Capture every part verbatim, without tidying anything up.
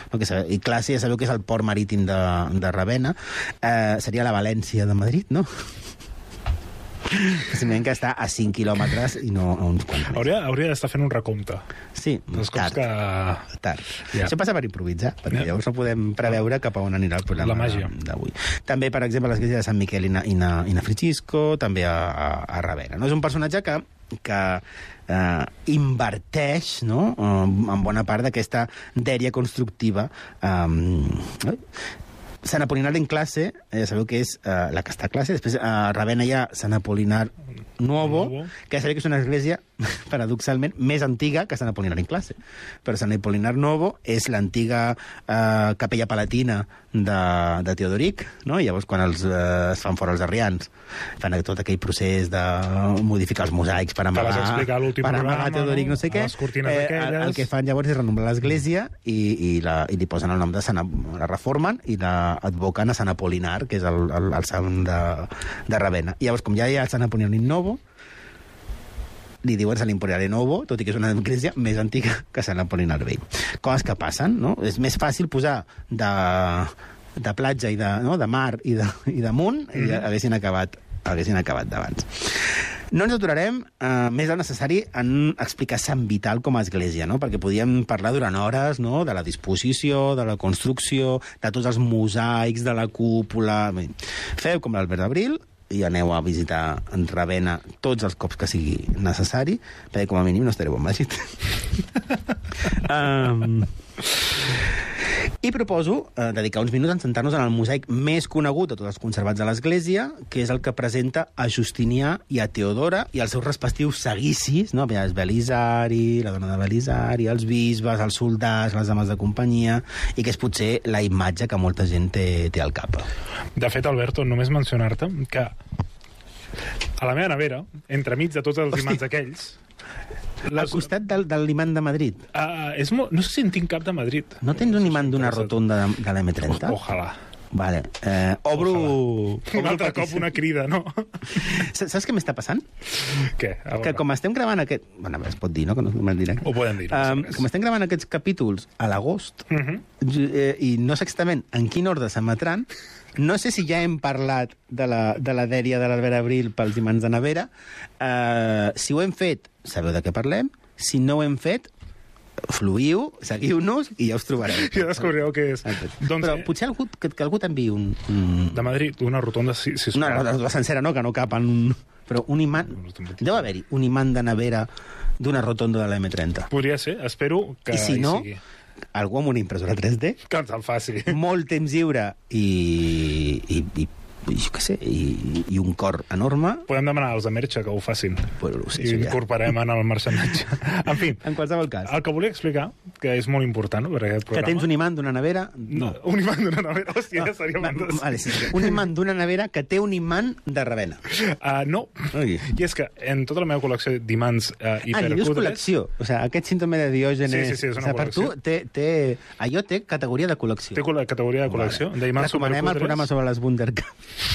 Perquè, i Classi ja sabeu que és el port marítim de, de Ravenna. Eh, seria la València de Madrid, no? Simplement que està a cinc quilòmetres i no a uns quants més. Hauria, hauria d'estar fent un recompte. Sí, dels cops tard. Que... tard. Ja. Això passa per improvisar, perquè Ja. llavors no podem preveure cap a on anirà el programa La màgia. d'avui. També, per exemple, l'església de Sant Miquel i Na, i Na, i Na Francisco, també a, a, a Ravenna. No? És un personatge que que eh, inverteix, no?, eh, en bona part d'aquesta dèria constructiva. Eh, Sant Apolinar en classe, eh, sabeu que és eh, la que està a classe, després a Ravenna hi ha Sant Apolinar Nuovo, Nuovo. que sabeu que és una església, paradoxalment, més antiga que Sant Apolinar en classe. Però Sant Apolinar Nuovo és l'antiga eh, capella palatina de, de Teodoric, no? I llavors quan els, eh, es fan fora els arrians, fan tot aquell procés de modificar els mosaics per amagar, vas explicar a l'últim per amagar programa, Teodoric, no sé a què. les cortines el, aquelles. el que fan llavors és renombrar l'església i, i, la, i li posen el nom de Sant... la reformen i la advoquen a Sant Apolinar, que és el, el, el sant de, de Ravenna. I llavors, com ja hi ha el Sant Apolinar Novo, li diuen Sant Apolinar Novo, tot i que és una església més antiga que Sant Apolinar Vell. Coses que passen, no? És més fàcil posar de, de platja i de, no? de mar i de, i damunt, mm -hmm. i haguessin acabat, haguessin acabat d'abans. No ens aturarem eh, més del necessari en explicar Sant Vital com a església, no? Perquè podíem parlar durant hores, no?, de la disposició, de la construcció, de tots els mosaics, de la cúpula... Feu com l'Albert Abril i aneu a visitar Ravenna tots els cops que sigui necessari, perquè com a mínim no estareu en Màgid. um... I proposo eh, dedicar uns minuts a centrar-nos en el mosaic més conegut de tots els conservats de l'Església, que és el que presenta a Justinià i a Teodora i els seus respectius seguicis, no? És Belisari, la dona de Belisari, els bisbes, els soldats, les dames de companyia, i que és potser la imatge que molta gent té, té al cap. De fet, Alberto, només mencionar-te que a la meva nevera, entremig de tots els Hosti. imants aquells... Les... Al costat del, del imant de Madrid. Uh, és molt... No sé si en tinc cap de Madrid. No tens un imant d'una rotonda de, de l'M trenta? O, ojalà. Vale. Eh, obro... Ojalà. Un altre cop una crida, no? Saps què m'està passant? Què? Que com estem gravant aquest... Bueno, es pot dir, no? Que no és directe. Ho podem dir. Um, com estem gravant aquests capítols a l'agost, uh -huh. eh, i no sé exactament en quin ordre s'emetran, no sé si ja hem parlat de la, de la dèria de l'Albert Abril pels imants de nevera. Uh, si ho hem fet, sabeu de què parlem. Si no ho hem fet, fluïu, seguiu-nos i ja us trobareu. Ja descobrireu què és. Doncs, Però potser algú, que, que algú t'enviï un, un... De Madrid, una rotonda, si, si No, no, la sencera no, que no cap en un... Però un imant... Deu haver-hi un imant de nevera d'una rotonda de l'M trenta. Podria ser, espero que I si hi no, sigui. Algú amb una impressora tres D, que ens el faci. Molt temps lliure i, i, i, i jo què sé, i, i un cor enorme. Podem demanar als de Merxa que ho facin. Bueno, no sé, I incorporem en el marxanatge. En fi, en qualsevol cas. El que volia explicar, que és molt important, no, per aquest programa... Que tens un imant d'una nevera? No. no. Un imant d'una nevera? Hòstia, no. ja seria Va, fantàstic. Vale, sí, un imant d'una nevera que té un imant de Ravenna. Uh, no. Ui. I és que en tota la meva col·lecció d'imants uh, hipercutres... Ah, li dius col·lecció. O sigui, aquest símptome de Diògenes... Sí, sí, sí, és una o sigui, per col·lecció. tu, té, té... allò té categoria de col·lecció. Té categoria de col·lecció. Vale. Recomanem el programa sobre les Wunderkind.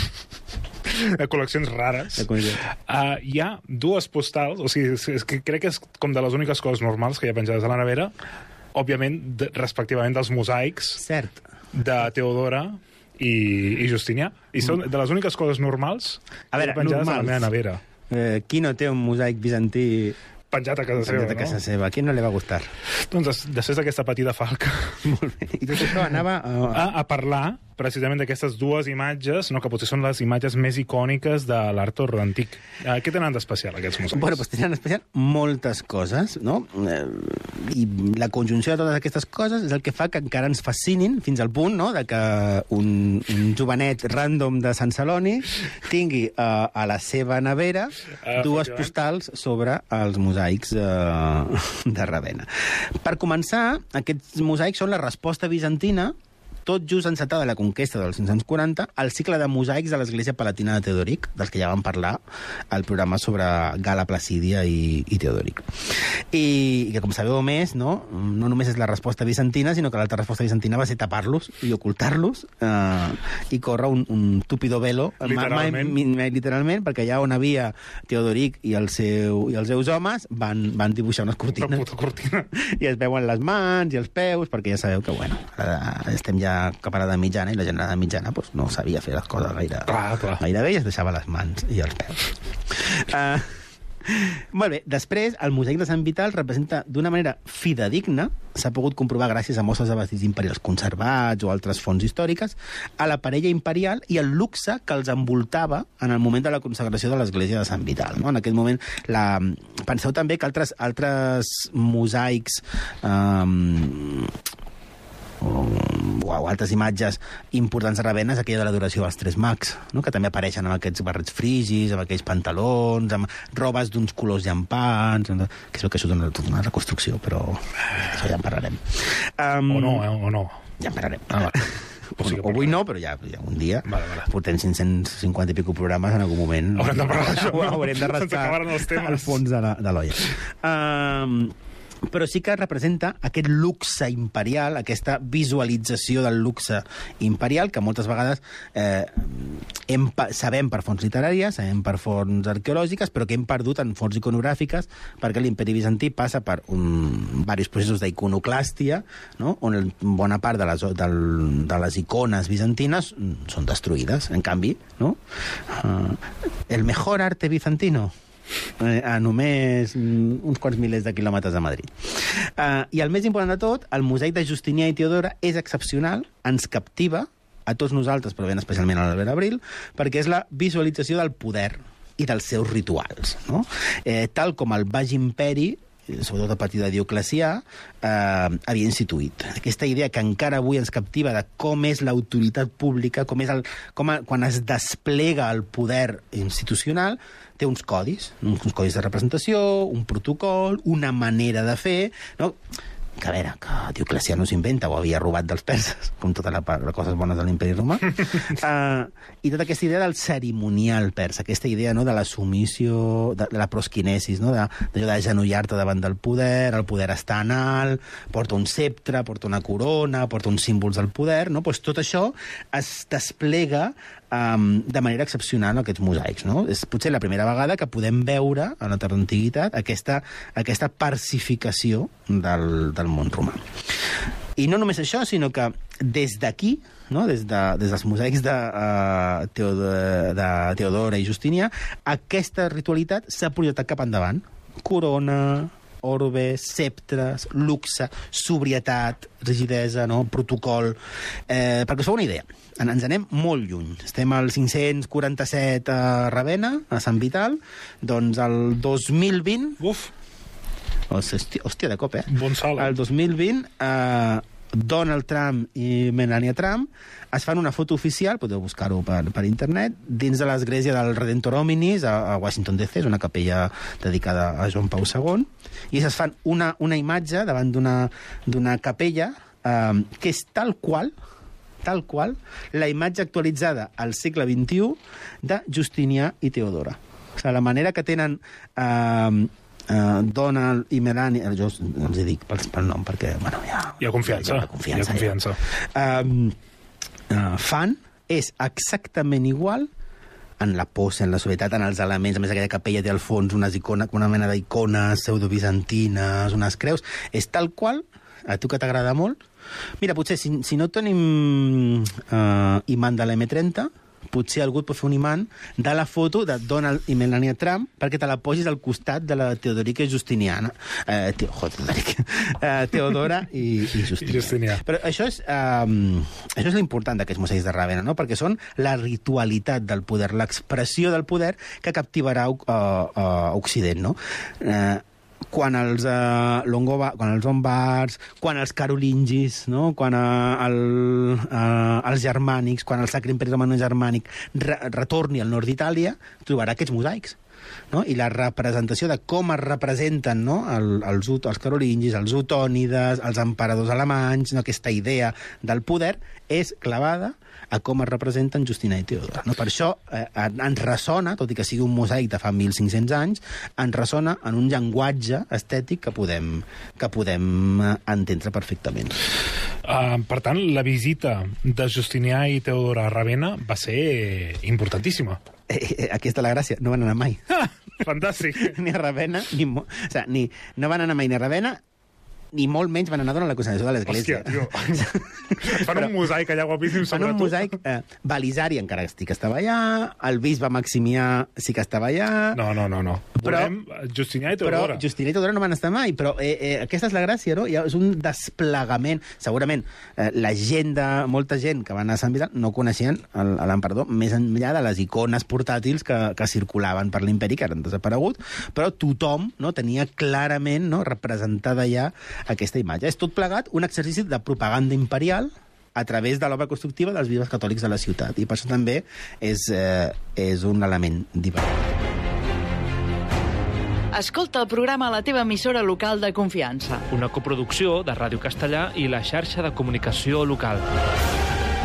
De col·leccions rares. Uh, hi ha dues postals, o sigui, és que crec que és com de les úniques coses normals que hi ha penjades a la nevera, òbviament, de, respectivament dels mosaics. Cert. De Teodora i, i Justinià. I són de les úniques coses normals a veure, que hi ha penjades normals. a la meva nevera. Eh, qui no té un mosaic bizantí penjat a casa seva, a casa no? seva. A qui no li va gustar? Doncs després d'aquesta petita falca... Molt bé. I tot això anava a... A, a parlar precisament d'aquestes dues imatges, no, que potser són les imatges més icòniques de l'art antic. Uh, què tenen d'especial, aquests mosaics? Bueno, doncs tenen d'especial moltes coses, no? Eh, I la conjunció de totes aquestes coses és el que fa que encara ens fascinin fins al punt, no?, de que un, un jovenet random de Sant Celoni tingui uh, a la seva nevera uh, dues postals sobre els mosaics uh, de Ravenna. Per començar, aquests mosaics són la resposta bizantina tot just encetada la conquesta dels cinc-cents quaranta, el cicle de mosaics de l'església palatina de Teodoric, dels que ja vam parlar al programa sobre Gala Placídia i, i Teodoric. I, I que, com sabeu més, no? no només és la resposta bizantina, sinó que l'altra resposta bizantina va ser tapar-los i ocultar-los eh, i córrer un, un tupido velo, literalment. Mai, mai, literalment, perquè allà on havia Teodoric i, el seu, i els seus homes van, van dibuixar unes cortines. Una puta cortina. I es veuen les mans i els peus, perquè ja sabeu que, bueno, estem ja cap a l'edat mitjana i la gent a l'edat mitjana pues, no sabia fer les coses gaire, clar, clar. gaire bé i es deixava les mans i els peus. Uh, molt bé, després, el mosaic de Sant Vital representa d'una manera fidedigna, s'ha pogut comprovar gràcies a mostres de vestits imperials conservats o altres fonts històriques, a la parella imperial i el luxe que els envoltava en el moment de la consagració de l'església de Sant Vital. No? En aquest moment, la... penseu també que altres, altres mosaics... Um, o altres imatges importants de Ravenna és aquella de l'adoració dels tres mags, no? Que també apareixen amb aquests barrets frigis, amb aquells pantalons, amb robes d'uns colors llampants, que és el que això és una, una reconstrucció, però això ja en parlarem. Um, o no, eh? o no. Ja en parlarem. Ah, vale. O, sigui, avui no, però ja, ja un dia vale, vale. portem cinc-cents cinquanta i pico programes, en algun moment haurem de parlar d'això, no? Haurem de rascar al fons de la, de l'olla. Um, però sí que representa aquest luxe imperial, aquesta visualització del luxe imperial, que moltes vegades eh, hem, sabem per fonts literàries, sabem per fonts arqueològiques, però que hem perdut en fonts iconogràfiques, perquè l'imperi bizantí passa per un, diversos processos d'iconoclàstia, no? On bona part de les, del, de les icones bizantines són destruïdes. En canvi, no? Uh, el mejor arte bizantino a només uns quants milers de quilòmetres de Madrid. Uh, I el més important de tot, el mosaic de Justinià i Teodora és excepcional, ens captiva a tots nosaltres, però ben especialment a l'Albert Abril, perquè és la visualització del poder i dels seus rituals. No? Eh, tal com el Baix Imperi, sobretot a partir de Dioclecià, eh, havia instituït. Aquesta idea que encara avui ens captiva de com és l'autoritat pública, com és el, com a, quan es desplega el poder institucional, té uns codis, uns codis de representació, un protocol, una manera de fer, no? Que a veure, que Dioclecià no s'inventa, ho havia robat dels perses, com totes les coses bones de l'imperi romà. uh, I tota aquesta idea del cerimonial persa, aquesta idea, no?, de la submissió, de, de la prosquinesis, no?, d'allò d'agenollar-te davant del poder, el poder està en alt, porta un sceptre, porta una corona, porta uns símbols del poder, no? Pues tot això es desplega um, de manera excepcional en aquests mosaics, no? És potser la primera vegada que podem veure, a la tarda antiguitat, aquesta, aquesta parsificació del, del món romà. I no només això, sinó que des d'aquí, no? des, de, des dels mosaics de, uh, Teodora, de Teodora i Justinià, aquesta ritualitat s'ha projectat cap endavant. Corona, orbe, sceptres, luxe, sobrietat, rigidesa, no? Protocol. Eh, perquè us feu una idea, ens anem molt lluny. Estem al cinc-cents quaranta-set a Ravenna, a Sant Vital, doncs el dos mil vint... Uf! Hòstia, hòstia, de cop, eh? Bon salt. El dos mil vint, eh, Donald Trump i Melania Trump es fan una foto oficial, podeu buscar-ho per, per internet, dins de l'església del Redentor Hominis a, a Washington D C, és una capella dedicada a Joan Pau segon, i es fan una, una imatge davant d'una capella eh, que és tal qual, tal qual, la imatge actualitzada al segle vint-i-u de Justinià i Teodora. O sigui, la manera que tenen... Eh, Uh, Donald i Melania, jo els hi dic pel, pel nom perquè, bueno, ja... Hi ha confiança. Hi ha confiança. Hi ha confiança. Ja. Um, uh, fan és exactament igual en la pose, en la sobrietat, en els elements. A més, aquella capella té al fons unes icones, una mena d'icones pseudobizantines, unes creus. És tal qual, a tu que t'agrada molt. Mira, potser, si, si no tenim uh, imant de l'M trenta, potser algú et pot fer un imant de la foto de Donald i Melania Trump perquè te la posis al costat de la Teodorica i Justiniana. Eh, te, oh, Teodorica. Eh, Teodora i, i Justinià. Justinià. Però això és, um, això és l'important d'aquests mosaics de Ravenna, no? Perquè són la ritualitat del poder, l'expressió del poder que captivarà uh, uh, Occident, no? Eh, quan els, uh, Longoba, quan els Lombards, quan els Carolingis, no? Quan uh, el, uh, els germànics, quan el Sacre Imperi Romano Germànic re retorni al nord d'Itàlia, trobarà aquests mosaics. no? I la representació de com es representen, no? El, els, els carolingis, els otònides, els emperadors alemanys, no? Aquesta idea del poder és clavada a com es representen Justina i Teodora. No? Per això eh, ens ressona, tot i que sigui un mosaic de fa mil cinc-cents anys, ens ressona en un llenguatge estètic que podem, que podem entendre perfectament. Uh, per tant, la visita de Justinià i Teodora a Ravenna va ser importantíssima. Eh, eh, aquesta és la gràcia, no van anar mai. Ah, fantàstic. Ni a Ravenna, ni, o sigui, ni... No van anar mai ni a Ravenna, ni molt menys van anar durant la consagració de l'Església. Hòstia, tio. Fan però, un mosaic allà guapíssim sobre tu. Fan un mosaic... Eh, Belisari encara sí que estava allà, el bisbe Maximià sí que estava allà... No, no, no, no. Però, Volem Justinià i Teodora. Però Justinià i Teodora no van estar mai, però eh, eh, aquesta és la gràcia, no? És un desplegament. Segurament eh, la gent de... Molta gent que va anar a Sant Vidal no coneixien l'emperador més enllà de les icones portàtils que, que circulaven per l'imperi, que han desaparegut, però tothom, no, tenia clarament, no, representada ja aquesta imatge. És tot plegat un exercici de propaganda imperial a través de l'obra constructiva dels bisbes catòlics de la ciutat. I per això també és, eh, és un element divertit. Escolta el programa a la teva emissora local de confiança. Una coproducció de Ràdio Castellà i la xarxa de comunicació local.